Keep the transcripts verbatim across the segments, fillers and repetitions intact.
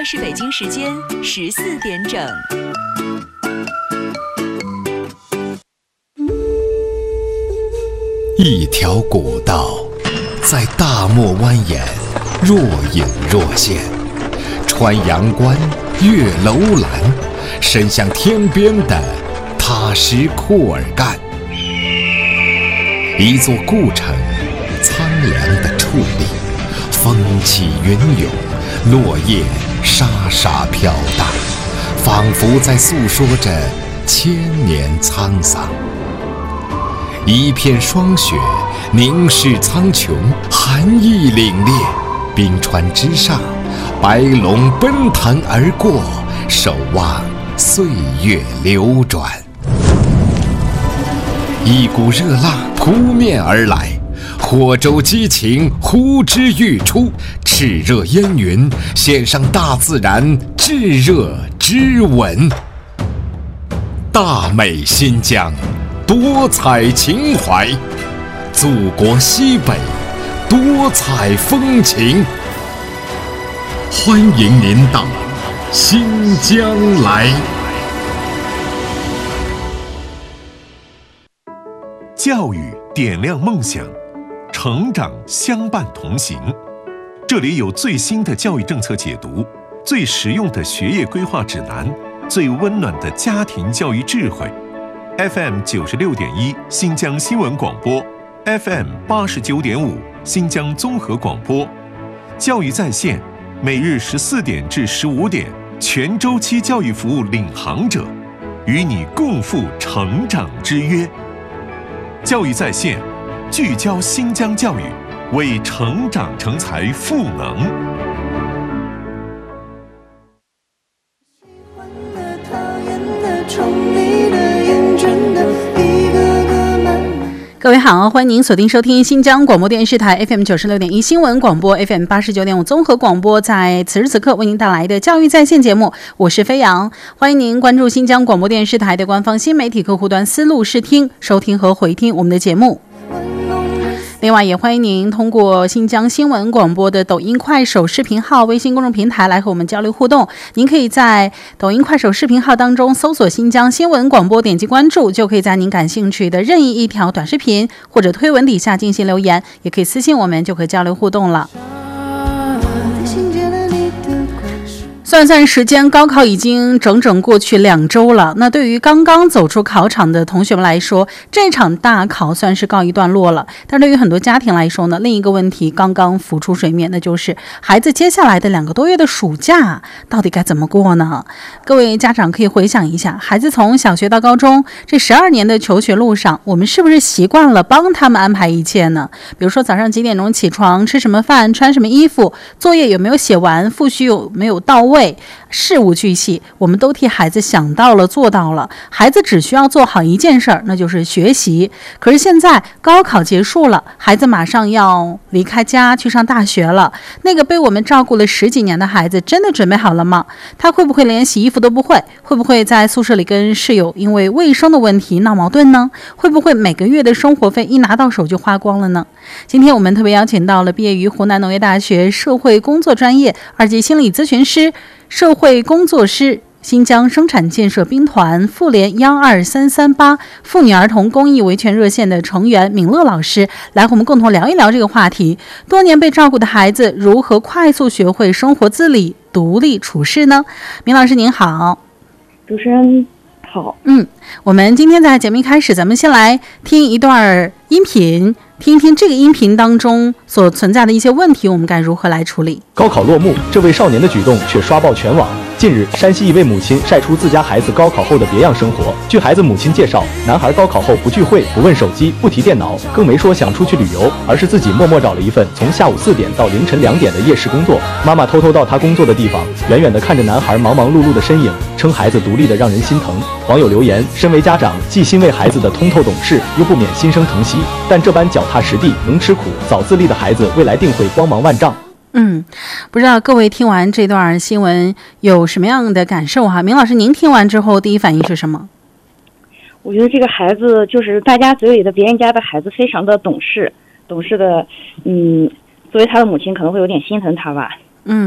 在是北京时间十四点整。 一条古道在大漠蜿蜒，若隐若现，穿阳关，越楼兰，伸向天边的踏实库尔干。一座故城，苍凉的矗立，风起云涌，落叶沙沙飘荡，仿佛在诉说着千年沧桑。一片霜雪凝视苍穹，寒意凛冽，冰川之上，白龙奔腾而过，守望岁月流转。一股热浪扑面而来，火舟激情呼之欲出，炽热烟云献上大自然炙热之吻。大美新疆，多彩情怀，祖国西北，多彩风情。欢迎您到新疆来。 教育点亮梦想，成长相伴同行。这里有最新的教育政策解读，最实用的学业规划指南，最温暖的家庭教育智慧。F M 九十六点一新疆新闻广播， F M 八十九点五新疆综合广播。教育在线，每日十四点至十五点，全周期教育服务领航者，与你共赴成长之约。教育在线，聚焦新疆教育，为成长成才赋能。 各位好，欢迎您锁定收听新疆广播电视台 F M 九十六点一新闻广播 F M 八十九点五综合广播，在此时此刻为您带来的教育在线节目，我是飞扬。欢迎您关注新疆广播电视台的官方新媒体客户端思路视听，收听和回听我们的节目。另外也欢迎您通过新疆新闻广播的抖音快手视频号、微信公众平台来和我们交流互动。您可以在抖音快手视频号当中搜索新疆新闻广播，点击关注，就可以在您感兴趣的任意一条短视频或者推文底下进行留言，也可以私信我们，就可以交流互动了。算算时间，高考已经整整过去两周了。那对于刚刚走出考场的同学们来说，这场大考算是告一段落了。但对于很多家庭来说呢，另一个问题刚刚浮出水面，那就是孩子接下来的两个多月的暑假到底该怎么过呢？各位家长可以回想一下，孩子从小学到高中这十二年的求学路上，我们是不是习惯了帮他们安排一切呢？比如说早上几点钟起床，吃什么饭，穿什么衣服，作业有没有写完，复习有没有到位，事无巨细，我们都替孩子想到了，做到了。孩子只需要做好一件事儿，那就是学习。可是现在高考结束了，孩子马上要离开家去上大学了。那个被我们照顾了十几年的孩子，真的准备好了吗？他会不会连洗衣服都不会？会不会在宿舍里跟室友因为卫生的问题闹矛盾呢？会不会每个月的生活费一拿到手就花光了呢？今天我们特别邀请到了毕业于湖南农业大学社会工作专业、二级心理咨询师、社会工作师、新疆生产建设兵团妇联幺二三三八妇女儿童公益维权热线的成员闵乐老师，来和我们共同聊一聊这个话题：多年被照顾的孩子如何快速学会生活自理、独立处事呢？闵老师您好。 主持人好。 嗯，我们今天在节目一开始，咱们先来听一段音频，听一听这个音频当中所存在的一些问题，我们该如何来处理。 高考落幕，这位少年的举动却刷爆全网。近日，山西一位母亲晒出自家孩子高考后的别样生活。据孩子母亲介绍，男孩高考后不聚会，不问手机，不提电脑，更没说想出去旅游，而是自己默默找了一份从下午四点到凌晨两点的夜市工作。妈妈偷偷到他工作的地方，远远地看着男孩忙忙碌碌的身影，称孩子独立的让人心疼。网友留言：身为家长，既欣慰孩子的通透懂事，又不免心生疼惜。但这般脚踏实地、能吃苦、早自立的孩子，未来定会光芒万丈。 嗯，不知道各位听完这段新闻有什么样的感受哈？闵老师，您听完之后第一反应是什么？ 我觉得这个孩子就是大家嘴里的别人家的孩子，非常的懂事，懂事的，嗯，作为他的母亲可能会有点心疼他吧。 嗯，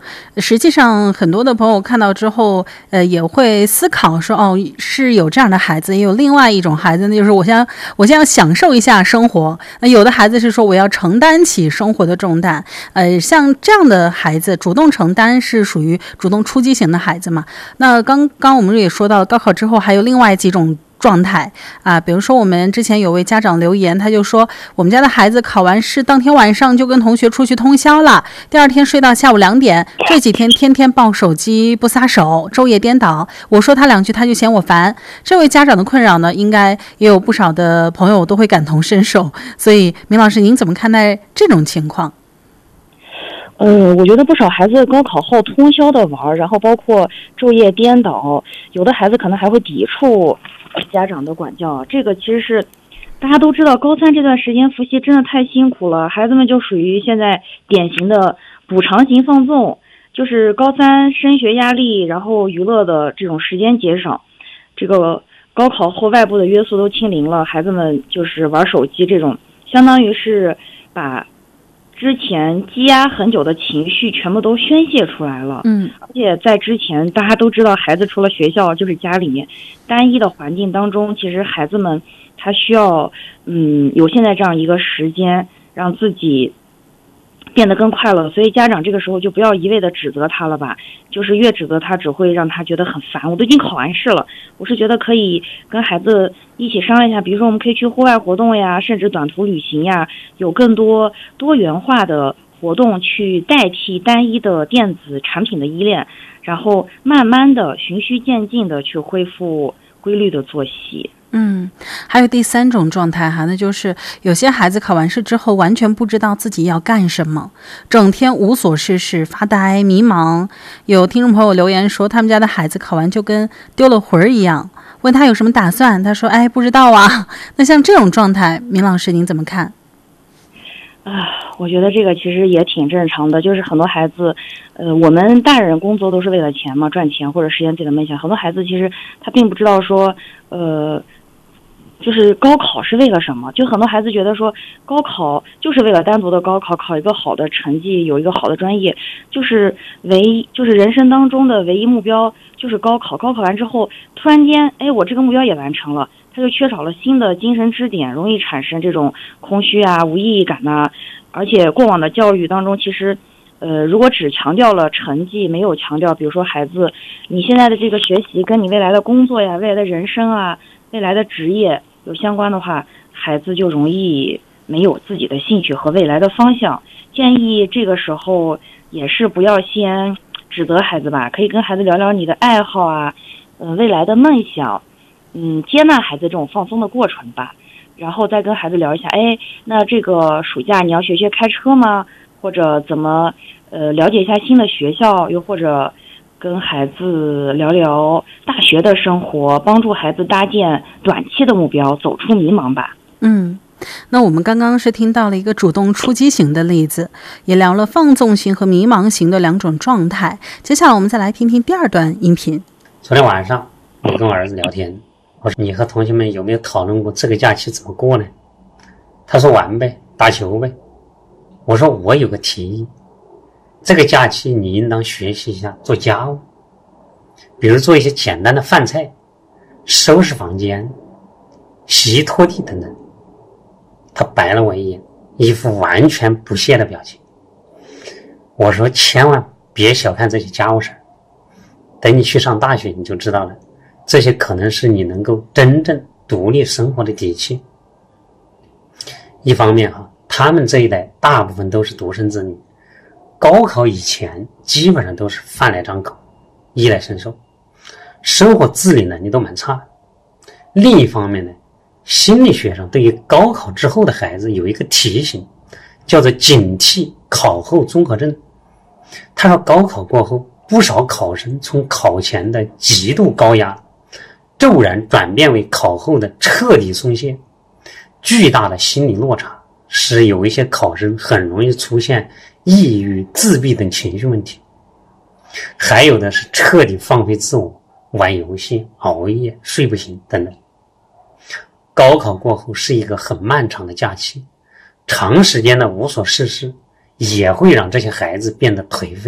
实际上很多的朋友看到之后，呃，也会思考说，哦，是有这样的孩子，也有另外一种孩子，那就是我先我先要享受一下生活。那有的孩子是说我要承担起生活的重担，呃，像这样的孩子主动承担是属于主动出击型的孩子嘛？那刚刚我们也说到，高考之后还有另外几种状态啊，比如说我们之前有位家长留言，他就说我们家的孩子考完试当天晚上就跟同学出去通宵了，第二天睡到下午两点，这几天天天抱手机不撒手，昼夜颠倒，我说他两句他就嫌我烦。这位家长的困扰呢，应该也有不少的朋友都会感同身受，所以明老师您怎么看待这种情况？ 呃，我觉得不少孩子高考后通宵的玩，然后包括昼夜颠倒，有的孩子可能还会抵触家长的管教。这个其实是大家都知道，高三这段时间复习真的太辛苦了，孩子们就属于现在典型的补偿型放纵，就是高三升学压力，然后娱乐的这种时间减少，这个高考后外部的约束都清零了，孩子们就是玩手机，这种相当于是把之前积压很久的情绪全部都宣泄出来了。 嗯， 而且在之前大家都知道，孩子除了学校就是家里面单一的环境当中，其实孩子们他需要嗯有现在这样一个时间让自己变得更快乐，所以家长这个时候就不要一味的指责他了吧，就是越指责他只会让他觉得很烦。我都已经考完试了，我是觉得可以跟孩子一起商量一下，比如说我们可以去户外活动呀，甚至短途旅行呀，有更多多元化的活动去代替单一的电子产品的依恋，然后慢慢的循序渐进的去恢复规律的作息。 嗯，还有第三种状态哈，那就是有些孩子考完试之后完全不知道自己要干什么，整天无所事事，发呆迷茫。有听众朋友留言说，他们家的孩子考完就跟丢了魂儿一样，问他有什么打算，他说哎不知道啊。那像这种状态，明老师您怎么看？ 啊，我觉得这个其实也挺正常的，就是很多孩子，呃，我们大人工作都是为了钱嘛，赚钱或者实现自己的梦想。很多孩子其实他并不知道说，呃，就是高考是为了什么？就很多孩子觉得说，高考就是为了单独的高考，考一个好的成绩，有一个好的专业，就是唯一，就是人生当中的唯一目标就是高考。高考完之后，突然间，哎，我这个目标也完成了。他就缺少了新的精神支点，容易产生这种空虚啊、无意义感呐、啊。而且过往的教育当中，其实，呃，如果只强调了成绩，没有强调，比如说孩子，你现在的这个学习跟你未来的工作呀、未来的人生啊、未来的职业有相关的话，孩子就容易没有自己的兴趣和未来的方向。建议这个时候也是不要先指责孩子吧，可以跟孩子聊聊你的爱好啊，嗯、呃，未来的梦想。嗯，接纳孩子这种放松的过程吧，然后再跟孩子聊一下，哎，那这个暑假你要学学开车吗？或者怎么呃了解一下新的学校，又或者跟孩子聊聊大学的生活，帮助孩子搭建短期的目标，走出迷茫吧。 嗯，那我们刚刚是听到了一个主动出击型的例子，也聊了放纵型和迷茫型的两种状态。接下来我们再来听听第二段音频。 昨天晚上我跟我儿子聊天，我说你和同学们有没有讨论过这个假期怎么过呢？他说玩呗，打球呗。我说我有个提议，这个假期你应当学习一下做家务，比如做一些简单的饭菜，收拾房间，洗衣拖地等等。他白了我一眼，一副完全不屑的表情。我说千万别小看这些家务事，等你去上大学你就知道了，这些可能是你能够真正独立生活的底气。一方面哈，他们这一代大部分都是独生子女，高考以前基本上都是饭来张口，衣来伸手，生活自理能力都蛮差的。另一方面呢，心理学上对于高考之后的孩子有一个提醒，叫做警惕考后综合症。他说高考过后，不少考生从考前的极度高压骤然转变为考后的彻底松懈，巨大的心理落差使有一些考生很容易出现抑郁、自闭等情绪问题，还有的是彻底放飞自我，玩游戏、熬夜、睡不醒等等。高考过后是一个很漫长的假期，长时间的无所事事也会让这些孩子变得颓废、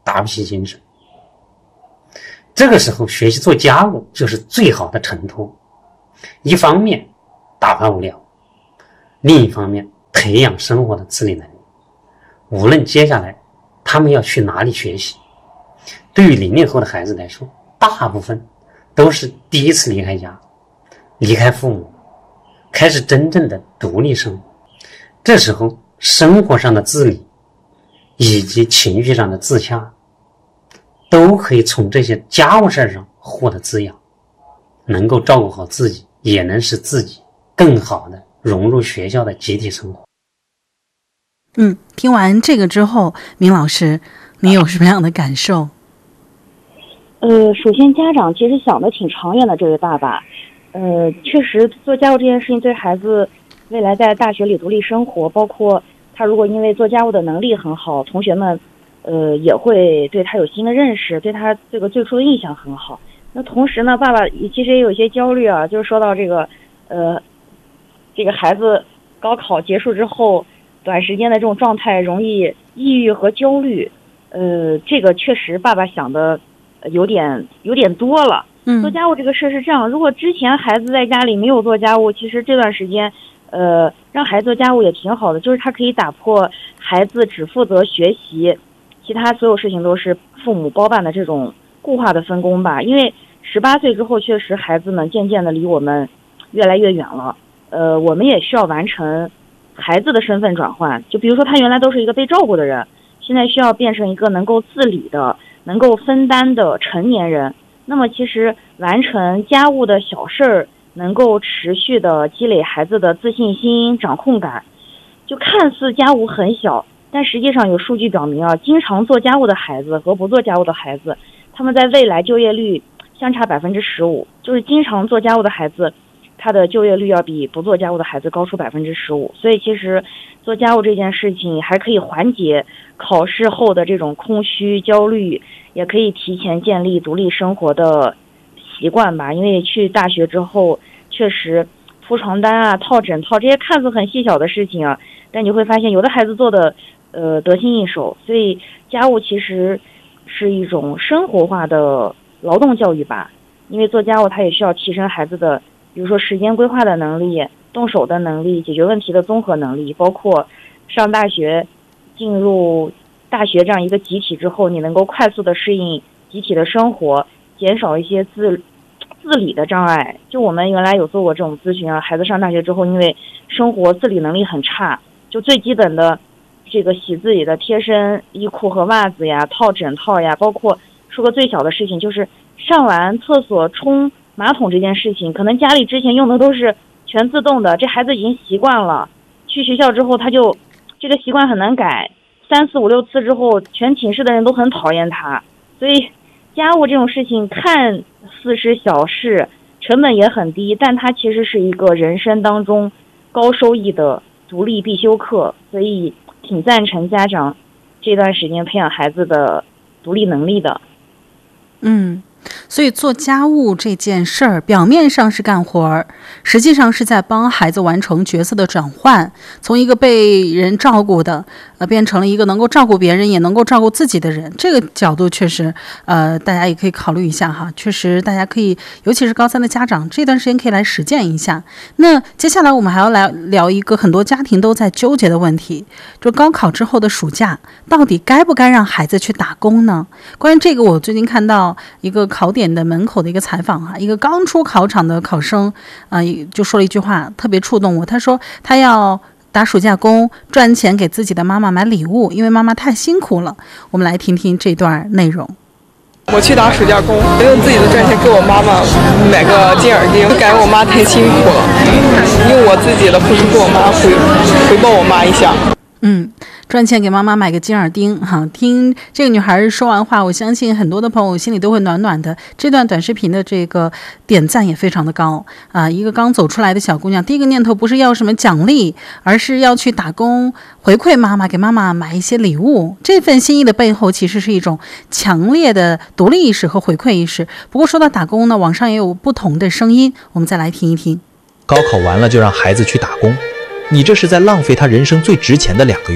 打不起精神。这个时候学习做家务就是最好的承托，一方面打发无聊，另一方面培养生活的自理能力。无论接下来他们要去哪里学习，对于零零后的孩子来说，大部分都是第一次离开家，离开父母，开始真正的独立生活。这时候生活上的自理以及情绪上的自洽都可以从这些家务事上获得滋养，能够照顾好自己，也能使自己更好的融入学校的集体生活。 嗯，听完这个之后，明老师你有什么样的感受？ 呃，首先家长其实想的挺长远的，这位爸爸呃，确实做家务这件事情对孩子未来在大学里独立生活，包括他如果因为做家务的能力很好，同学们呃也会对他有新的认识，对他这个最初的印象很好。那同时呢，爸爸其实也有一些焦虑啊，就是说到这个呃这个孩子高考结束之后短时间的这种状态容易抑郁和焦虑，呃这个确实爸爸想的有点有点多了。 嗯， 做家务这个事是这样，如果之前孩子在家里没有做家务，其实这段时间呃让孩子做家务也挺好的，就是他可以打破孩子只负责学习，其他所有事情都是父母包办的这种固化的分工吧。因为十八岁之后，确实孩子们渐渐的离我们越来越远了，呃我们也需要完成孩子的身份转换。就比如说他原来都是一个被照顾的人，现在需要变成一个能够自理的、能够分担的成年人。那么其实完成家务的小事儿，能够持续的积累孩子的自信心、掌控感。就看似家务很小，但实际上有数据表明啊，经常做家务的孩子和不做家务的孩子，他们在未来就业率相差百分之十五。就是经常做家务的孩子，他的就业率要比不做家务的孩子高出百分之十五。所以其实做家务这件事情还可以缓解考试后的这种空虚焦虑，也可以提前建立独立生活的习惯吧。因为去大学之后，确实铺床单啊、套枕套这些看似很细小的事情啊，但你会发现有的孩子做的呃得心应手。所以家务其实是一种生活化的劳动教育吧。因为做家务它也需要提升孩子的比如说时间规划的能力、动手的能力、解决问题的综合能力，包括上大学进入大学这样一个集体之后，你能够快速的适应集体的生活，减少一些自自理的障碍。就我们原来有做过这种咨询啊，孩子上大学之后因为生活自理能力很差，就最基本的这个洗自己的贴身衣裤和袜子呀、套枕套呀，包括说个最小的事情，就是上完厕所冲马桶这件事情，可能家里之前用的都是全自动的，这孩子已经习惯了，去学校之后他就这个习惯很难改，三四五六次之后全寝室的人都很讨厌他。所以家务这种事情看似是小事，成本也很低，但它其实是一个人生当中高收益的独立必修课。所以挺赞成家长这段时间培养孩子的独立能力的。 嗯，所以做家务这件事儿，表面上是干活儿，实际上是在帮孩子完成角色的转换，从一个被人照顾的，呃，变成了一个能够照顾别人也能够照顾自己的人。这个角度确实，呃，大家也可以考虑一下哈。确实，大家可以，尤其是高三的家长，这段时间可以来实践一下。那接下来我们还要来聊一个很多家庭都在纠结的问题，就高考之后的暑假，到底该不该让孩子去打工呢？关于这个，我最近看到一个考点的门口的一个采访哈，一个刚出考场的考生啊、呃，就说了一句话特别触动我。他说他要打暑假工赚钱给自己的妈妈买礼物，因为妈妈太辛苦了。我们来听听这段内容。 我去打暑假工，用自己的赚钱给我妈妈买个金耳钉，感觉我妈太辛苦了，用我自己的付出给我妈回回报我妈一下。 嗯，赚钱给妈妈买个金耳钉哈。听这个女孩说完话，我相信很多的朋友心里都会暖暖的。这段短视频的这个点赞也非常的高啊！一个刚走出来的小姑娘，第一个念头不是要什么奖励，而是要去打工回馈妈妈，给妈妈买一些礼物。这份心意的背后，其实是一种强烈的独立意识和回馈意识。不过说到打工呢，网上也有不同的声音，我们再来听一听。 高考完了就让孩子去打工，你这是在浪费他人生最值钱的两个月。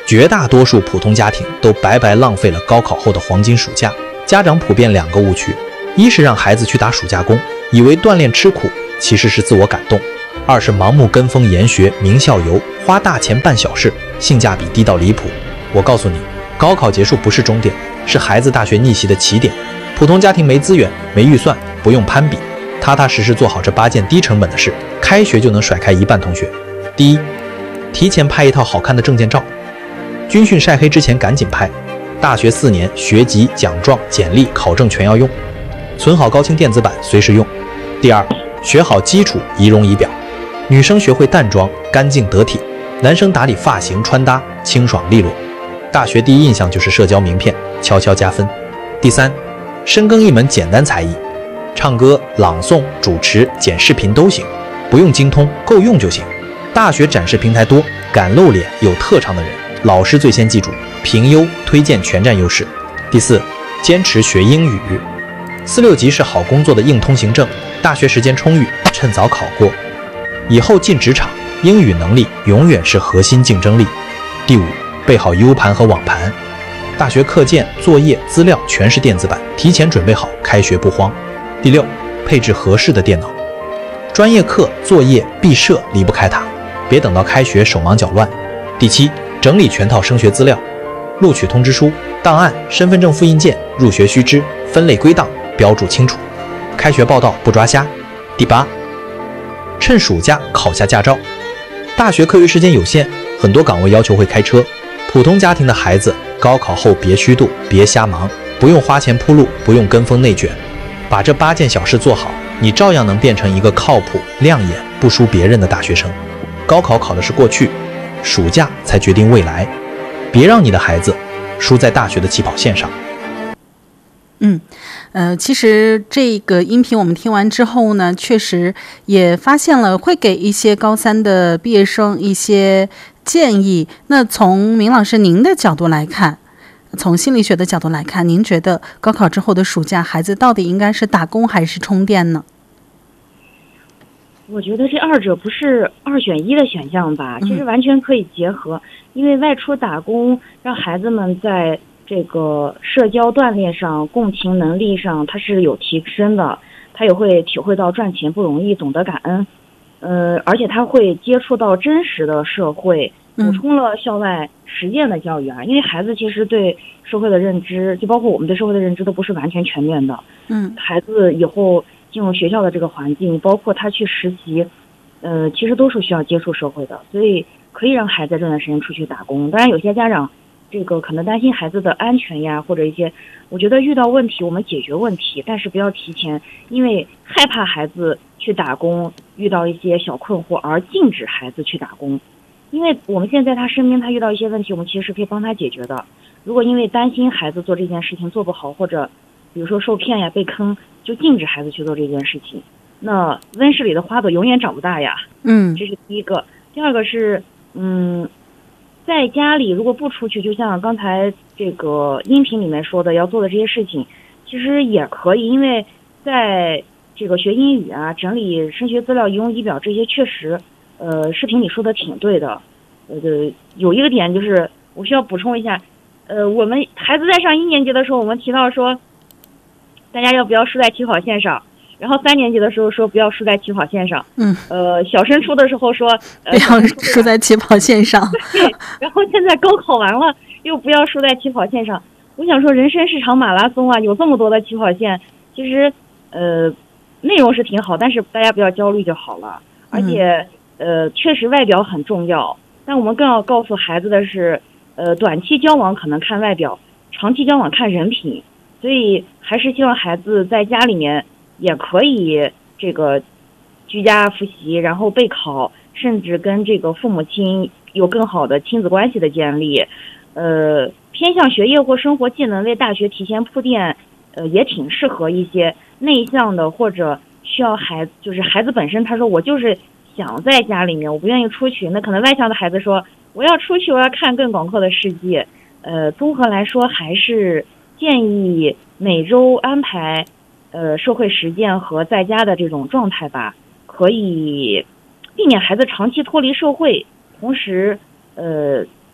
绝大多数普通家庭都白白浪费了高考后的黄金暑假。家长普遍两个误区：一是让孩子去打暑假工，以为锻炼吃苦，其实是自我感动；二是盲目跟风研学、名校游，花大钱办小事，性价比低到离谱。我告诉你，高考结束不是终点，是孩子大学逆袭的起点。普通家庭没资源、没预算，不用攀比，踏踏实实做好这八件低成本的事，开学就能甩开一半同学。第一，提前拍一套好看的证件照，军训晒黑之前赶紧拍。大学四年学籍、奖状、简历、考证全要用，存好高清电子版随时用。第二，学好基础仪容仪表，女生学会淡妆干净得体，男生打理发型穿搭清爽利落。大学第一印象就是社交名片，悄悄加分。第三，深耕一门简单才艺，唱歌、朗诵、主持、剪视频都行，不用精通，够用就行。大学展示平台多，敢露脸有特长的人，老师最先记住，评优推荐全占优势。第四，坚持学英语，四六级是好工作的硬通行证，大学时间充裕，趁早考过，以后进职场，英语能力永远是核心竞争力。第五，备好 U 盘和网盘，大学课件、作业、资料全是电子版，提前准备好，开学不慌。第六，配置合适的电脑，专业课、作业、毕设离不开它，别等到开学手忙脚乱。第七，整理全套升学资料，录取通知书、档案、身份证复印件、入学须知，分类归档，标注清楚，开学报到不抓瞎。第八，趁暑假考下驾照，大学课余时间有限，很多岗位要求会开车，普通家庭的孩子高考后别虚度，别瞎忙，不用花钱铺路，不用跟风内卷，把这八件小事做好，你照样能变成一个靠谱、亮眼、不输别人的大学生。高考考的是过去，暑假才决定未来，别让你的孩子输在大学的起跑线上。 嗯，呃，其实这个音频我们听完之后呢，确实也发现了会给一些高三的毕业生一些建议。那从明老师您的角度来看，从心理学的角度来看，您觉得高考之后的暑假，孩子到底应该是打工还是充电呢？ 我觉得这二者不是二选一的选项吧，其实完全可以结合。因为外出打工，让孩子们在这个社交锻炼上、共情能力上，他是有提升的，他也会体会到赚钱不容易，懂得感恩。呃，而且他会接触到真实的社会，补充了校外实践的教育啊。因为孩子其实对社会的认知，就包括我们对社会的认知，都不是完全全面的。 嗯， 孩子以后进入学校的这个环境，包括他去实习，呃，其实都是需要接触社会的，所以可以让孩子这段时间出去打工。当然，有些家长这个可能担心孩子的安全呀，或者一些，我觉得遇到问题我们解决问题，但是不要提前因为害怕孩子去打工遇到一些小困惑而禁止孩子去打工。因为我们现在他身边他遇到一些问题，我们其实是可以帮他解决的。如果因为担心孩子做这件事情做不好，或者比如说受骗呀、被坑，就禁止孩子去做这件事情，那温室里的花朵永远长不大呀。 嗯， 这是第一个。第二个是，嗯，在家里如果不出去，就像刚才这个音频里面说的要做的这些事情，其实也可以。因为在这个学英语啊、整理升学资料、仪容仪表这些，确实，呃，视频里说的挺对的。呃，有一个点就是我需要补充一下，呃，我们孩子在上一年级的时候，我们提到说，大家要不要输在起跑线上。然后三年级的时候说不要输在起跑线上， 嗯， 呃，小升初的时候说、呃、 不要输在起跑线上， 对，然后现在高考完了又不要输在起跑线上。我想说，人生是场马拉松啊，有这么多的起跑线，其实呃内容是挺好，但是大家不要焦虑就好了。而且、嗯、呃，确实外表很重要，但我们更要告诉孩子的是，呃，短期交往可能看外表，长期交往看人品，所以还是希望孩子在家里面也可以这个居家复习，然后备考，甚至跟这个父母亲有更好的亲子关系的建立。呃，偏向学业或生活技能为大学提前铺垫，呃，也挺适合一些内向的或者需要孩子，就是孩子本身他说我就是想在家里面，我不愿意出去。那可能外向的孩子说我要出去，我要看更广阔的世界。呃，综合来说，还是建议每周安排呃，社会实践和在家的这种状态吧，可以避免孩子长期脱离社会，同时，呃，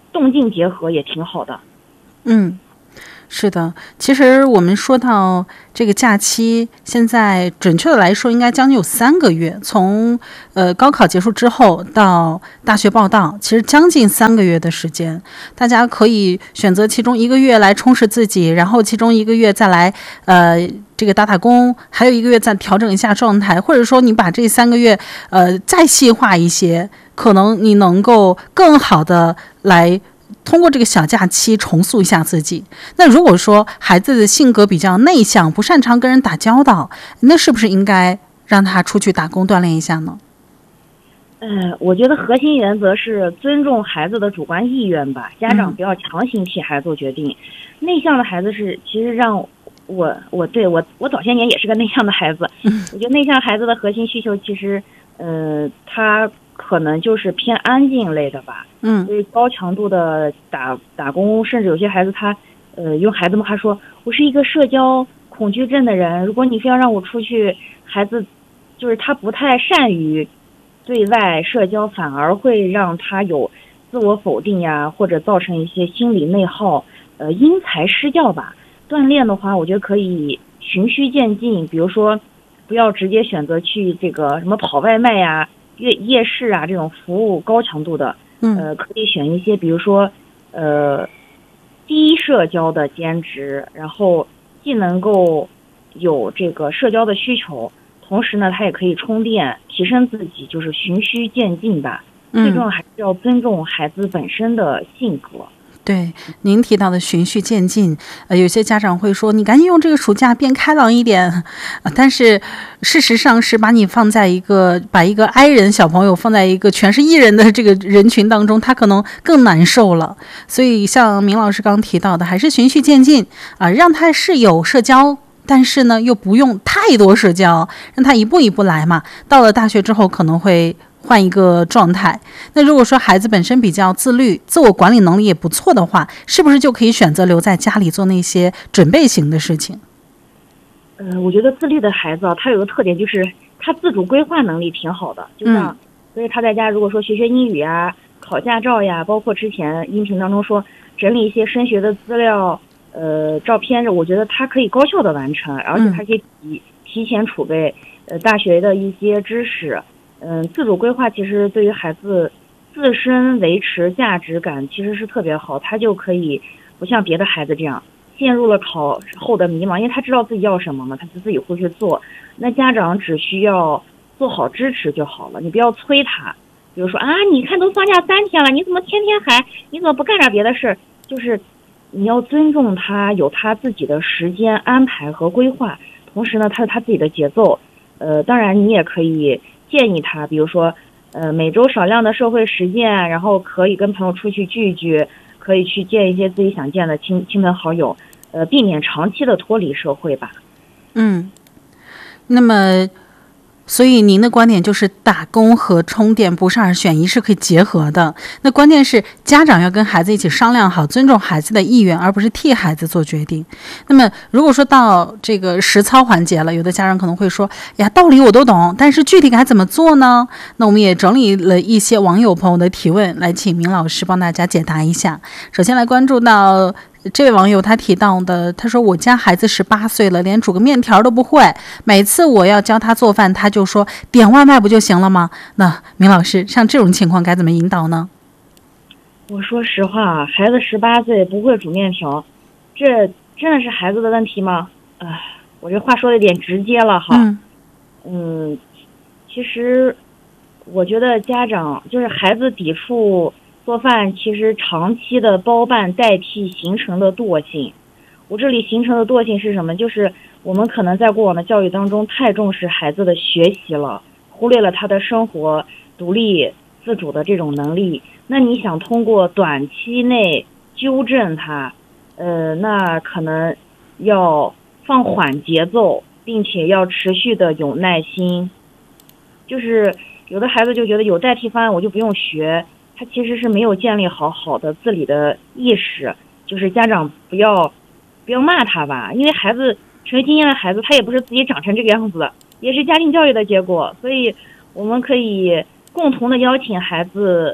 动静结合也挺好的。 嗯。是的，其实我们说到这个假期，现在准确的来说应该将近有三个月，从呃高考结束之后到大学报到，其实将近三个月的时间，大家可以选择其中一个月来充实自己，然后其中一个月再来呃这个打打工，还有一个月再调整一下状态，或者说你把这三个月呃再细化一些，可能你能够更好的来通过这个小假期重塑一下自己。那如果说孩子的性格比较内向，不擅长跟人打交道，那是不是应该让他出去打工锻炼一下呢？ 呃，我觉得核心原则是尊重孩子的主观意愿吧，家长不要强行替孩子做决定。嗯、内向的孩子是，其实让我我对我我早些年也是个内向的孩子，嗯、我觉得内向孩子的核心需求其实，呃，他可能就是偏安静类的吧。 嗯， 所以高强度的打打工，甚至有些孩子他，呃，用孩子们话说，我是一个社交恐惧症的人。如果你非要让我出去，孩子就是他不太善于对外社交，反而会让他有自我否定呀，或者造成一些心理内耗，呃，因材施教吧。锻炼的话，我觉得可以循序渐进，比如说，不要直接选择去这个什么跑外卖呀、夜夜市啊这种服务高强度的。呃，可以选一些，比如说，呃，低社交的兼职，然后既能够有这个社交的需求，同时呢，它也可以充电，提升自己，就是循序渐进吧。嗯、最重要还是要尊重孩子本身的性格。 对，您提到的循序渐进，呃，有些家长会说你赶紧用这个暑假变开朗一点，呃、但是事实上是把你放在一个把一个 I 人小朋友放在一个全是 E 人的这个人群当中，他可能更难受了。所以像明老师刚提到的，还是循序渐进啊、呃，让他是有社交，但是呢又不用太多社交，让他一步一步来嘛。到了大学之后可能会换一个状态。那如果说孩子本身比较自律，自我管理能力也不错的话，是不是就可以选择留在家里做那些准备型的事情？ 呃，我觉得自律的孩子啊，他有个特点就是他自主规划能力挺好的，就像、嗯、所以他在家如果说学学英语呀、考驾照呀，包括之前音频当中说整理一些升学的资料、呃照片，我觉得他可以高效的完成，而且他可以提提前储备呃大学的一些知识。嗯，自主规划其实对于孩子自身维持价值感其实是特别好，他就可以不像别的孩子这样陷入了考后的迷茫，因为他知道自己要什么嘛，他就自己会去做。那家长只需要做好支持就好了，你不要催他。比如说啊，你看都放假三天了，你怎么天天还，你怎么不干点别的事？就是你要尊重他有他自己的时间安排和规划，同时呢，他有他自己的节奏。呃，当然你也可以建议他，比如说，呃，每周少量的社会实践，然后可以跟朋友出去聚一聚，可以去见一些自己想见的亲亲朋好友，呃，避免长期的脱离社会吧。 嗯，那么，所以您的观点就是打工和充电不是二选一，是可以结合的。那关键是家长要跟孩子一起商量好，尊重孩子的意愿，而不是替孩子做决定。那么如果说到这个实操环节了，有的家长可能会说呀，道理我都懂，但是具体该怎么做呢？那我们也整理了一些网友朋友的提问，来请明老师帮大家解答一下。首先来关注到这位网友他提到的，他说我家孩子十八岁了，连煮个面条都不会，每次我要教他做饭，他就说点外卖不就行了吗？那明老师，像这种情况该怎么引导呢？ 我说实话，孩子十八岁不会煮面条，这真的是孩子的问题吗？啊、呃，我这话说的有点直接了哈。嗯, 嗯，其实我觉得家长就是孩子抵触做饭，其实长期的包办代替形成的惰性。我这里形成的惰性是什么？就是我们可能在过往的教育当中太重视孩子的学习了，忽略了他的生活独立自主的这种能力。那你想通过短期内纠正他，呃，那可能要放缓节奏，并且要持续的有耐心。就是有的孩子就觉得有代替方案我就不用学，他其实是没有建立好好的自理的意识。就是家长不要不要骂他吧，因为孩子成为今天的孩子，他也不是自己长成这个样子的，也是家庭教育的结果。所以我们可以共同的邀请孩子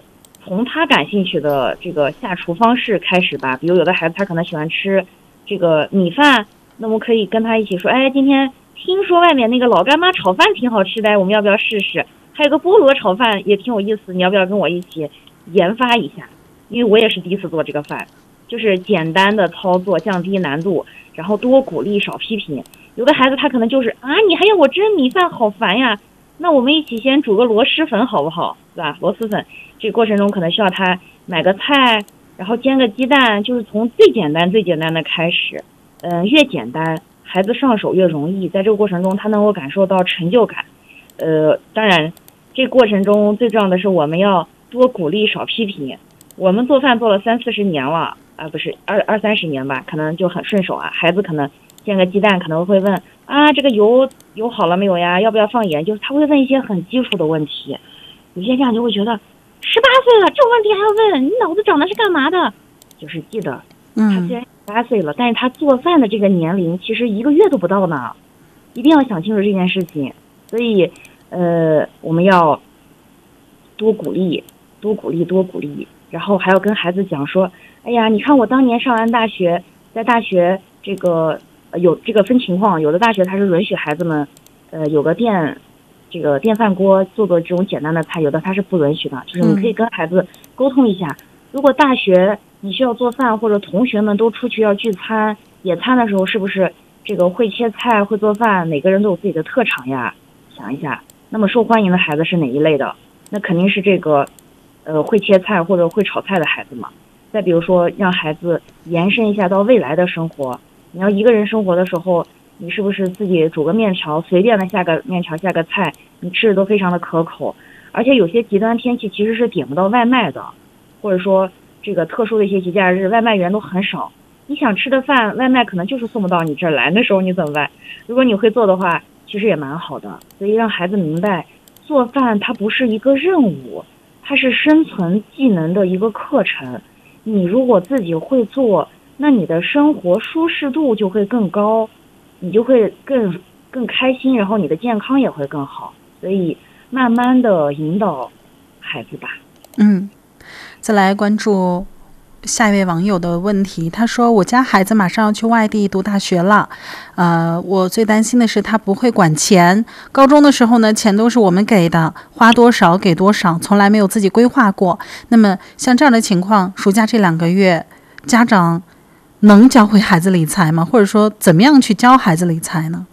从他感兴趣的这个下厨方式开始吧。比如有的孩子他可能喜欢吃这个米饭，那么可以跟他一起说，哎，今天听说外面那个老干妈炒饭挺好吃的，我们要不要试试？还有个菠萝炒饭也挺有意思，你要不要跟我一起研发一下？因为我也是第一次做这个饭，就是简单的操作，降低难度，然后多鼓励少批评。有的孩子他可能就是啊，你还要我蒸米饭，好烦呀，那我们一起先煮个螺蛳粉好不好，对吧？螺蛳粉这个过程中可能需要他买个菜，然后煎个鸡蛋，就是从最简单最简单的开始。嗯、呃，越简单孩子上手越容易，在这个过程中他能够感受到成就感。呃，当然这个过程中最重要的是我们要多鼓励少批评。我们做饭做了三四十年了啊，不是二二三十年吧，可能就很顺手啊。孩子可能煎个鸡蛋可能会问啊，这个油油好了没有呀？要不要放盐？就是他会问一些很基础的问题。有些家长就会觉得十八岁了，这种问题还要问？你脑子长的是干嘛的？就是记得，他虽然十八岁了，但是他做饭的这个年龄其实一个月都不到呢，一定要想清楚这件事情。所以，呃，我们要多鼓励，多鼓励，多鼓励。然后还要跟孩子讲说，哎呀，你看我当年上完大学，在大学这个、呃、有这个分情况，有的大学它是允许孩子们，呃，有个电，这个电饭锅做做这种简单的菜，有的它是不允许的。就是你可以跟孩子沟通一下，嗯、如果大学你需要做饭，或者同学们都出去要聚餐、野餐的时候，是不是这个会切菜、会做饭，每个人都有自己的特长呀？想一下，那么受欢迎的孩子是哪一类的？那肯定是这个。呃，会切菜或者会炒菜的孩子嘛。再比如说，让孩子延伸一下到未来的生活。你要一个人生活的时候，你是不是自己煮个面条，随便的下个面条下个菜，你吃的都非常的可口。而且有些极端天气其实是点不到外卖的，或者说这个特殊的一些节假日，外卖员都很少。你想吃的饭，外卖可能就是送不到你这儿来，那时候你怎么办？如果你会做的话，其实也蛮好的。所以让孩子明白，做饭它不是一个任务。它是生存技能的一个课程，你如果自己会做，那你的生活舒适度就会更高，你就会更更开心，然后你的健康也会更好。所以慢慢的引导孩子吧。 嗯，再来关注下一位网友的问题，他说我家孩子马上要去外地读大学了，呃，我最担心的是他不会管钱，高中的时候呢，钱都是我们给的，花多少给多少，从来没有自己规划过。那么像这样的情况，暑假这两个月，家长能教会孩子理财吗？或者说怎么样去教孩子理财呢？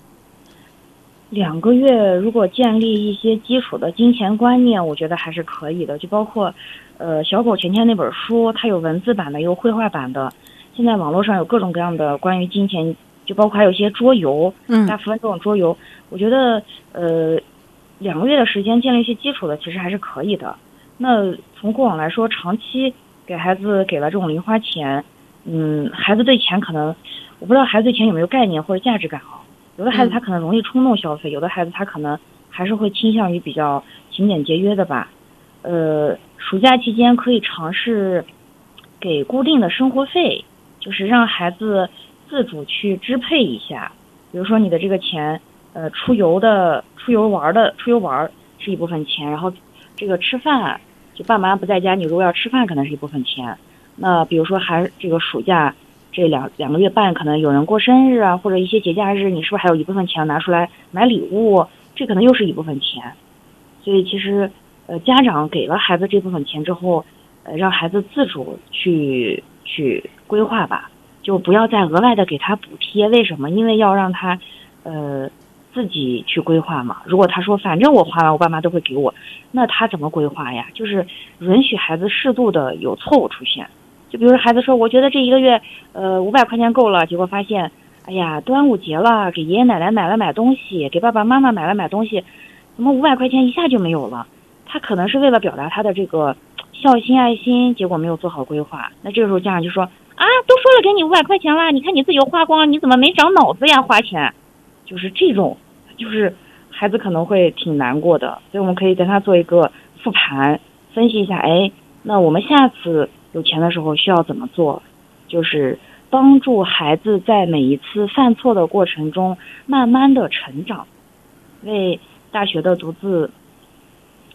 两个月如果建立一些基础的金钱观念，我觉得还是可以的。就包括呃小狗钱钱那本书，它有文字版的，有绘画版的。现在网络上有各种各样的关于金钱，就包括还有一些桌游， 嗯， 大部分这种桌游，我觉得呃两个月的时间建立一些基础的，其实还是可以的。那从过往来说，长期给孩子给了这种零花钱，嗯，孩子对钱可能，我不知道孩子对钱有没有概念或者价值感啊。有的孩子他可能容易冲动消费，有的孩子他可能还是会倾向于比较勤俭节约的吧。呃，暑假期间可以尝试给固定的生活费，就是让孩子自主去支配一下。比如说你的这个钱，呃，出游的、出游玩的、出游玩是一部分钱，然后这个吃饭，就爸妈不在家，你如果要吃饭，可能是一部分钱。那比如说还这个暑假。这两两个月半，可能有人过生日啊，或者一些节假日，你是不是还有一部分钱拿出来买礼物？这可能又是一部分钱。所以其实，呃，家长给了孩子这部分钱之后，呃，让孩子自主去去规划吧，就不要再额外的给他补贴。为什么？因为要让他，呃，自己去规划嘛。如果他说反正我花完，我爸妈都会给我，那他怎么规划呀？就是允许孩子适度的有错误出现。就比如说孩子说，我觉得这一个月，呃，五百块钱够了，结果发现，哎呀，端午节了，给爷爷奶奶买了买东西，给爸爸妈妈买了买东西，怎么五百块钱一下就没有了？他可能是为了表达他的这个孝心爱心，结果没有做好规划。那这个时候家长就说，啊，都说了给你五百块钱了，你看你自己又花光，你怎么没长脑子呀？花钱，就是这种，就是孩子可能会挺难过的。所以我们可以跟他做一个复盘，分析一下，哎，那我们下次有钱的时候需要怎么做，就是帮助孩子在每一次犯错的过程中慢慢的成长，为大学的独自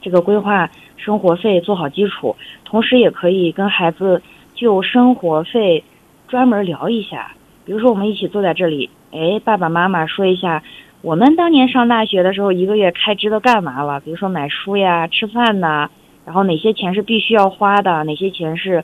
这个规划生活费做好基础，同时也可以跟孩子就生活费专门聊一下。比如说我们一起坐在这里，哎，爸爸妈妈说一下我们当年上大学的时候一个月开支都干嘛了，比如说买书呀、吃饭呐，然后哪些钱是必须要花的，哪些钱是